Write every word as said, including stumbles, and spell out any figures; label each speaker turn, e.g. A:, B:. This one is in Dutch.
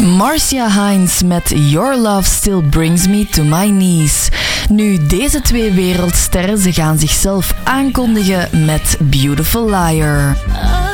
A: Marcia Hines met Your Love Still Brings Me to My Knees. Nu, deze twee wereldsterren, ze gaan zichzelf aankondigen met Beautiful Liar.